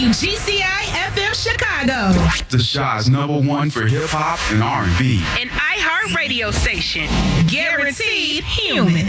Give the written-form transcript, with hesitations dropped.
WGCI FM Chicago. The Shaw's #1 for hip hop and R&B. An iHeart radio station. Guaranteed human.